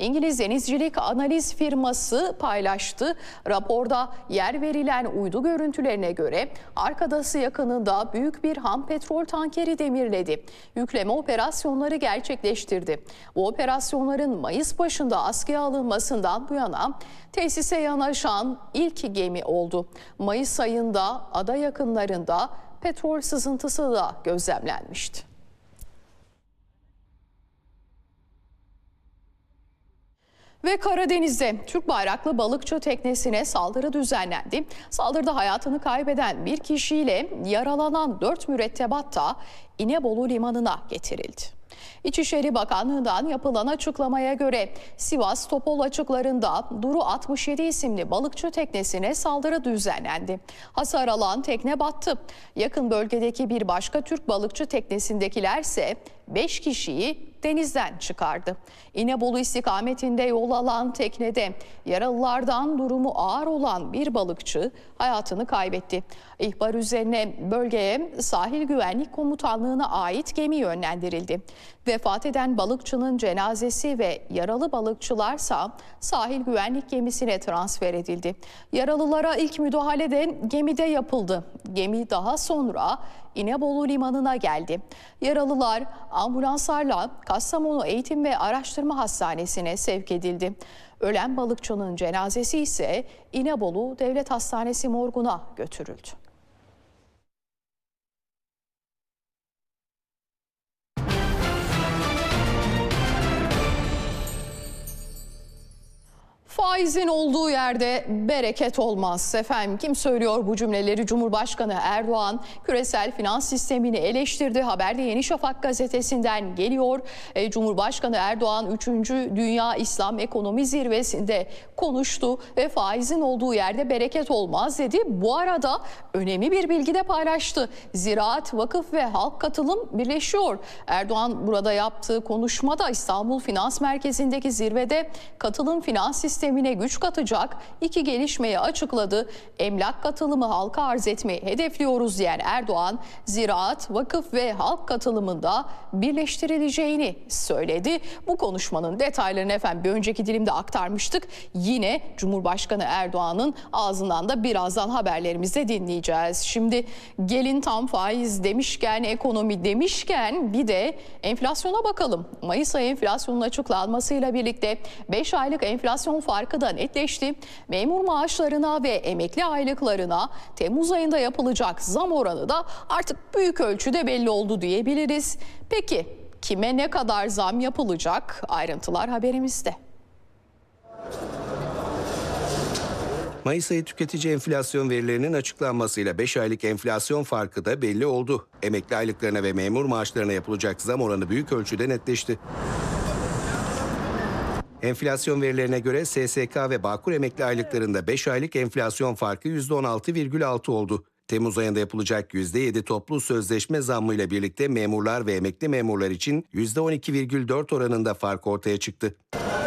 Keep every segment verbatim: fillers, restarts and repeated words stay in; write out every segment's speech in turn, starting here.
İngiliz denizcilik analiz firması paylaştı. Raporda yer verilen uydu görüntülerine göre Arkadası yakınında büyük bir ham petrol tankeri demirledi. Yükleme operasyonları gerçekleştirdi. Bu operasyonların Mayıs başında askıya alınmasından bu yana tesise yanaşan ilk gemi oldu. Mayıs ayında ada yakınlarında petrol sızıntısı da gözlemlenmişti. Ve Karadeniz'de Türk bayraklı balıkçı teknesine saldırı düzenlendi. Saldırıda hayatını kaybeden bir kişiyle yaralanan dört mürettebat da İnebolu limanına getirildi. İçişleri Bakanlığı'ndan yapılan açıklamaya göre Sivas Topol açıklarında Duru altmış yedi isimli balıkçı teknesine saldırı düzenlendi. Hasar alan tekne battı. Yakın bölgedeki bir başka Türk balıkçı teknesindekilerse beş kişiyi denizden çıkardı. İnebolu istikametinde yol alan teknede yaralılardan durumu ağır olan bir balıkçı hayatını kaybetti. İhbar üzerine bölgeye Sahil Güvenlik Komutanlığı'na ait gemi yönlendirildi. Vefat eden balıkçının cenazesi ve yaralı balıkçılarsa sahil güvenlik gemisine transfer edildi. Yaralılara ilk müdahale de gemide yapıldı. Gemi daha sonra İnebolu limanına geldi. Yaralılar ambulanslarla Kastamonu Eğitim ve Araştırma Hastanesi'ne sevk edildi. Ölen balıkçının cenazesi ise İnebolu Devlet Hastanesi morguna götürüldü. Faizin olduğu yerde bereket olmaz. Efendim kim söylüyor bu cümleleri? Cumhurbaşkanı Erdoğan küresel finans sistemini eleştirdi. Haber de Yeni Şafak gazetesinden geliyor. E, Cumhurbaşkanı Erdoğan üçüncü Dünya İslam Ekonomi Zirvesi'nde konuştu ve faizin olduğu yerde bereket olmaz dedi. Bu arada önemli bir bilgi de paylaştı. Ziraat, vakıf ve halk katılım birleşiyor. Erdoğan burada yaptığı konuşmada İstanbul Finans Merkezi'ndeki zirvede katılım finans sistemi sistemine güç katacak iki gelişmeyi açıkladı. Emlak katılımı halka arz etmeyi hedefliyoruz diyen Erdoğan, ziraat, vakıf ve halk katılımında birleştirileceğini söyledi. Bu konuşmanın detaylarını efendim bir önceki dilimde aktarmıştık. Yine Cumhurbaşkanı Erdoğan'ın ağzından da birazdan haberlerimizde dinleyeceğiz. Şimdi gelin tam faiz demişken, ekonomi demişken bir de enflasyona bakalım. Mayıs ayı enflasyonun açıklanmasıyla birlikte beş aylık enflasyon farkı da netleşti. Memur maaşlarına ve emekli aylıklarına Temmuz ayında yapılacak zam oranı da artık büyük ölçüde belli oldu diyebiliriz. Peki kime ne kadar zam yapılacak? Ayrıntılar haberimizde. Mayıs ayı tüketici enflasyon verilerinin açıklanmasıyla beş aylık enflasyon farkı da belli oldu. Emekli aylıklarına ve memur maaşlarına yapılacak zam oranı büyük ölçüde netleşti. Enflasyon verilerine göre S S K ve Bağkur emekli aylıklarında beş aylık enflasyon farkı yüzde on altı virgül altı oldu. Temmuz ayında yapılacak yüzde yedi toplu sözleşme zammıyla birlikte memurlar ve emekli memurlar için yüzde on iki virgül dört oranında fark ortaya çıktı.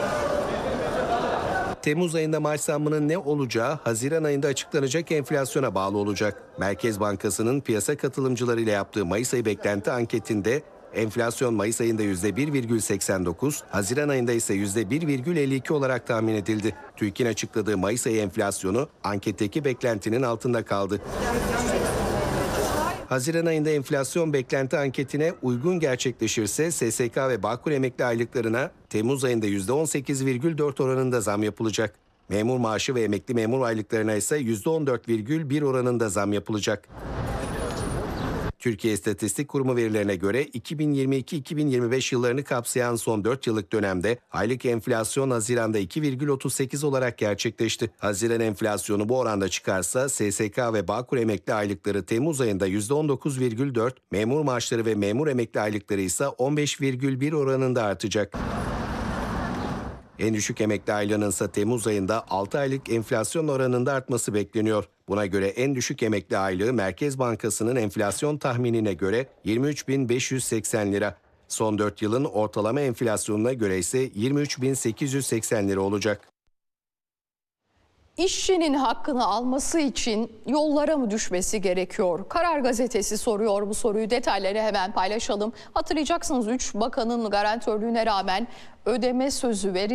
Temmuz ayında maaş zammının ne olacağı Haziran ayında açıklanacak enflasyona bağlı olacak. Merkez Bankası'nın piyasa katılımcılarıyla yaptığı Mayıs ayı beklenti anketinde enflasyon Mayıs ayında yüzde bir virgül seksen dokuz, Haziran ayında ise yüzde bir virgül elli iki olarak tahmin edildi. TÜİK'in açıkladığı Mayıs ayı enflasyonu anketteki beklentinin altında kaldı. Haziran ayında enflasyon beklenti anketine uygun gerçekleşirse S S K ve Bağkur emekli aylıklarına Temmuz ayında yüzde on sekiz virgül dört oranında zam yapılacak. Memur maaşı ve emekli memur aylıklarına ise yüzde on dört virgül bir oranında zam yapılacak. Türkiye İstatistik Kurumu verilerine göre iki bin yirmi iki iki bin yirmi beş yıllarını kapsayan son dört yıllık dönemde aylık enflasyon Haziran'da iki virgül otuz sekiz olarak gerçekleşti. Haziran enflasyonu bu oranda çıkarsa S S K ve Bağkur emekli aylıkları Temmuz ayında yüzde on dokuz virgül dört, memur maaşları ve memur emekli aylıkları ise on beş virgül bir oranında artacak. En düşük emekli aylığının ise Temmuz ayında altı aylık enflasyon oranında artması bekleniyor. Buna göre en düşük emekli aylığı Merkez Bankası'nın enflasyon tahminine göre yirmi üç bin beş yüz seksen lira. Son dört yılın ortalama enflasyonuna göre ise yirmi üç bin sekiz yüz seksen lira olacak. İşçinin hakkını alması için yollara mı düşmesi gerekiyor? Karar Gazetesi soruyor bu soruyu. Detayları hemen paylaşalım. Hatırlayacaksınız üç bakanın garantörlüğüne rağmen ödeme sözü verildi.